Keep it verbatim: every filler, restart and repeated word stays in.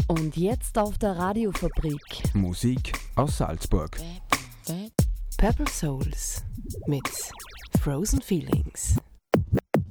Und jetzt auf der Radiofabrik Musik aus Salzburg. Purple Souls mit Frozen Feelings.